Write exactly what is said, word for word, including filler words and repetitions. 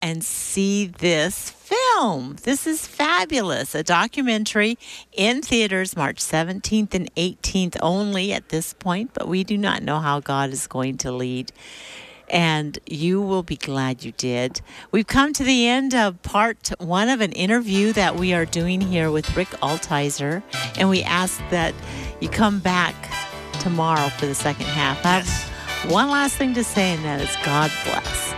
and see this film. This is fabulous. A documentary in theaters March seventeenth and eighteenth only at this point, but we do not know how God is going to lead. And you will be glad you did. We've come to the end of part one of an interview that we are doing here with Rick Altizer. And we ask that you come back tomorrow for the second half. I have Yes. one last thing to say, and that is God bless.